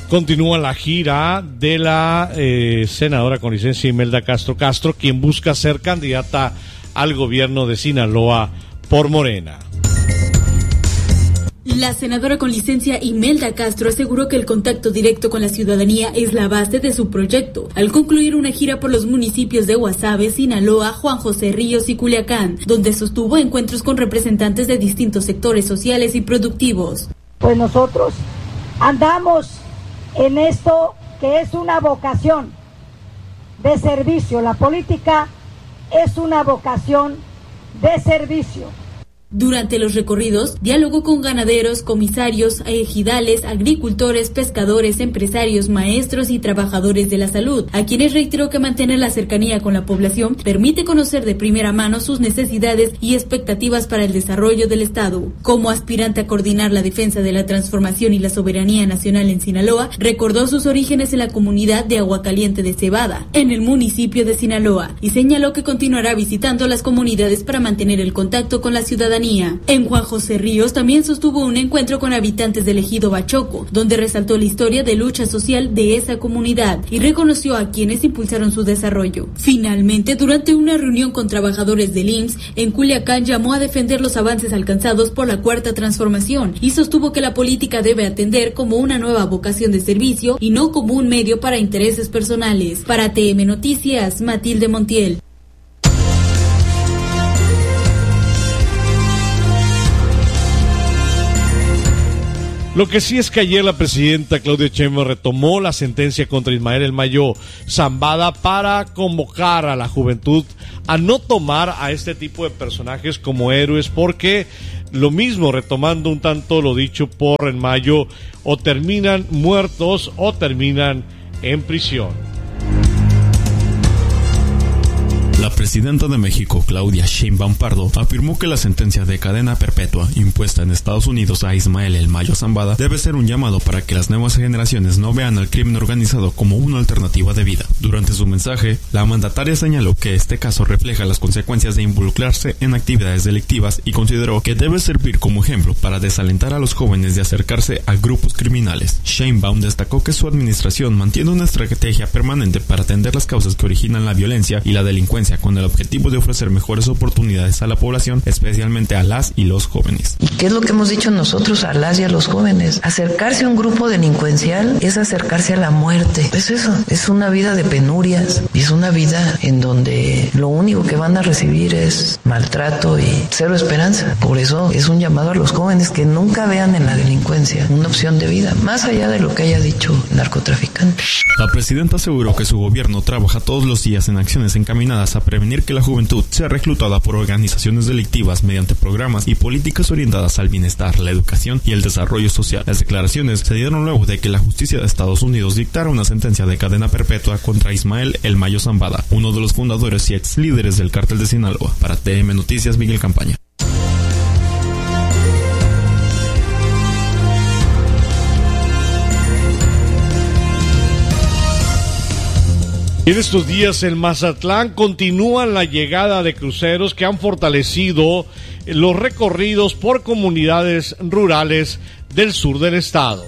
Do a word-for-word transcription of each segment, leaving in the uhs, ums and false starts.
Continúa la gira de la eh, senadora con licencia Imelda Castro Castro, quien busca ser candidata al gobierno de Sinaloa por Morena. La senadora con licencia Imelda Castro aseguró que el contacto directo con la ciudadanía es la base de su proyecto, al concluir una gira por los municipios de Guasave, Sinaloa, Juan José Ríos y Culiacán, donde sostuvo encuentros con representantes de distintos sectores sociales y productivos. Pues nosotros andamos en esto que es una vocación de servicio. La política es una vocación de servicio. Durante los recorridos, dialogó con ganaderos, comisarios, ejidales, agricultores, pescadores, empresarios, maestros y trabajadores de la salud, a quienes reiteró que mantener la cercanía con la población permite conocer de primera mano sus necesidades y expectativas para el desarrollo del Estado. Como aspirante a coordinar la defensa de la transformación y la soberanía nacional en Sinaloa, recordó sus orígenes en la comunidad de Aguacaliente de Cebada, en el municipio de Sinaloa, y señaló que continuará visitando las comunidades para mantener el contacto con la ciudadanía. En Juan José Ríos también sostuvo un encuentro con habitantes del ejido Bachoco, donde resaltó la historia de lucha social de esa comunidad y reconoció a quienes impulsaron su desarrollo. Finalmente, durante una reunión con trabajadores del I M S S en Culiacán, llamó a defender los avances alcanzados por la Cuarta Transformación y sostuvo que la política debe atender como una nueva vocación de servicio y no como un medio para intereses personales. Para T M Noticias, Matilde Montiel. Lo que sí es que ayer la presidenta Claudia Sheinbaum retomó la sentencia contra Ismael El Mayo Zambada para convocar a la juventud a no tomar a este tipo de personajes como héroes, porque lo mismo, retomando un tanto lo dicho por El Mayo, o terminan muertos o terminan en prisión. La presidenta de México, Claudia Sheinbaum Pardo, afirmó que la sentencia de cadena perpetua impuesta en Estados Unidos a Ismael El Mayo Zambada debe ser un llamado para que las nuevas generaciones no vean al crimen organizado como una alternativa de vida. Durante su mensaje, la mandataria señaló que este caso refleja las consecuencias de involucrarse en actividades delictivas y consideró que debe servir como ejemplo para desalentar a los jóvenes de acercarse a grupos criminales. Sheinbaum destacó que su administración mantiene una estrategia permanente para atender las causas que originan la violencia y la delincuencia, con el objetivo de ofrecer mejores oportunidades a la población, especialmente a las y los jóvenes. ¿Y qué es lo que hemos dicho nosotros a las y a los jóvenes? Acercarse a un grupo delincuencial es acercarse a la muerte. Es eso, es una vida de penurias, es una vida en donde lo único que van a recibir es maltrato y cero esperanza. Por eso es un llamado a los jóvenes que nunca vean en la delincuencia una opción de vida, más allá de lo que haya dicho el narcotraficante. La presidenta aseguró que su gobierno trabaja todos los días en acciones encaminadas a prevenir que la juventud sea reclutada por organizaciones delictivas mediante programas y políticas orientadas al bienestar, la educación y el desarrollo social. Las declaraciones se dieron luego de que la justicia de Estados Unidos dictara una sentencia de cadena perpetua contra Ismael El Mayo Zambada, uno de los fundadores y ex líderes del cártel de Sinaloa. Para T M Noticias, Miguel Campaña. En estos días en Mazatlán continúan la llegada de cruceros que han fortalecido los recorridos por comunidades rurales del sur del estado.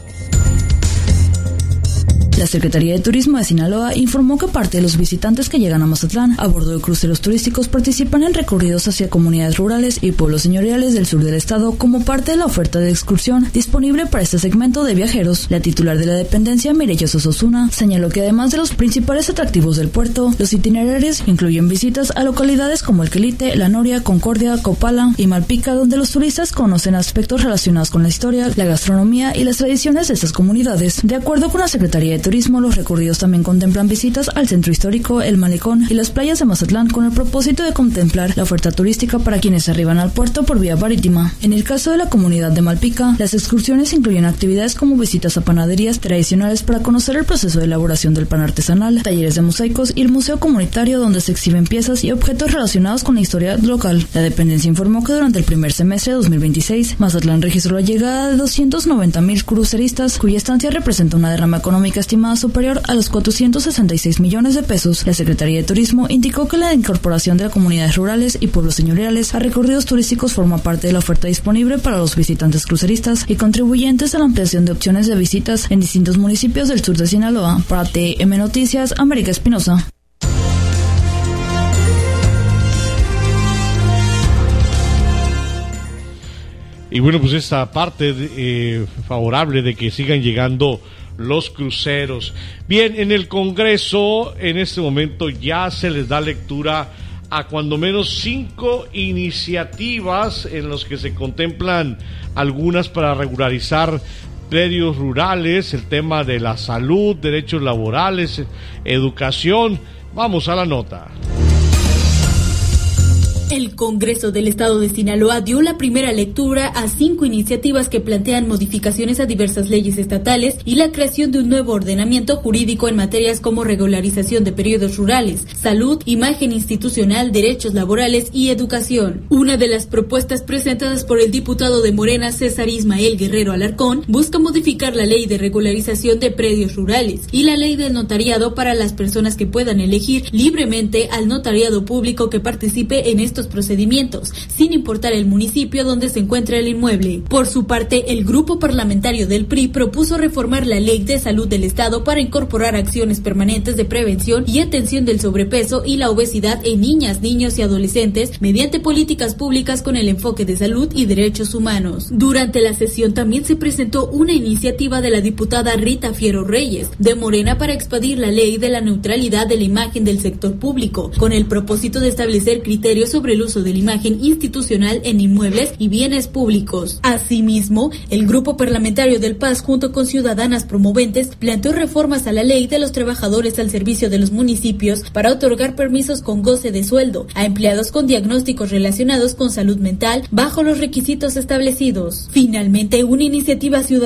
La Secretaría de Turismo de Sinaloa informó que parte de los visitantes que llegan a Mazatlán a bordo de cruceros turísticos participan en recorridos hacia comunidades rurales y pueblos señoriales del sur del estado como parte de la oferta de excursión disponible para este segmento de viajeros. La titular de la dependencia, Mireya Sososuna, señaló que además de los principales atractivos del puerto, los itinerarios incluyen visitas a localidades como El Quelite, La Noria, Concordia, Copala y Malpica, donde los turistas conocen aspectos relacionados con la historia, la gastronomía y las tradiciones de estas comunidades. De acuerdo con la Secretaría de Turismo, los recorridos también contemplan visitas al centro histórico, el malecón y las playas de Mazatlán con el propósito de contemplar la oferta turística para quienes arriban al puerto por vía marítima. En el caso de la comunidad de Malpica, las excursiones incluyen actividades como visitas a panaderías tradicionales para conocer el proceso de elaboración del pan artesanal, talleres de mosaicos y el museo comunitario donde se exhiben piezas y objetos relacionados con la historia local. La dependencia informó que durante el primer semestre de dos mil veintiséis, Mazatlán registró la llegada de doscientos noventa mil cruceristas, cuya estancia representa una derrama económica estimada estimada superior a los cuatrocientos sesenta y seis millones de pesos. La Secretaría de Turismo indicó que la incorporación de comunidades rurales y pueblos señoriales a recorridos turísticos forma parte de la oferta disponible para los visitantes cruceristas y contribuyentes a la ampliación de opciones de visitas en distintos municipios del sur de Sinaloa. Para T M Noticias, América Espinosa. Y bueno, pues esta parte eh, favorable de que sigan llegando los cruceros. Bien, en el Congreso en este momento ya se les da lectura a cuando menos cinco iniciativas en los que se contemplan algunas para regularizar predios rurales, el tema de la salud, derechos laborales, educación. Vamos a la nota. El Congreso del Estado de Sinaloa dio la primera lectura a cinco iniciativas que plantean modificaciones a diversas leyes estatales y la creación de un nuevo ordenamiento jurídico en materias como regularización de periodos rurales, salud, imagen institucional, derechos laborales y educación. Una de las propuestas presentadas por el diputado de Morena, César Ismael Guerrero Alarcón, busca modificar la ley de regularización de predios rurales y la ley del notariado para las personas que puedan elegir libremente al notariado público que participe en estos procedimientos, sin importar el municipio donde se encuentra el inmueble. Por su parte, el grupo parlamentario del P R I propuso reformar la Ley de Salud del Estado para incorporar acciones permanentes de prevención y atención del sobrepeso y la obesidad en niñas, niños y adolescentes mediante políticas públicas con el enfoque de salud y derechos humanos. Durante la sesión también se presentó una iniciativa de la diputada Rita Fierro Reyes, de Morena, para expedir la ley de la neutralidad de la imagen del sector público, con el propósito de establecer criterios sobre el uso de la imagen institucional en inmuebles y bienes públicos. Asimismo, el grupo parlamentario del P A S junto con Ciudadanas Promoventes planteó reformas a la ley de los trabajadores al servicio de los municipios para otorgar permisos con goce de sueldo a empleados con diagnósticos relacionados con salud mental bajo los requisitos establecidos. Finalmente, una iniciativa ciudadana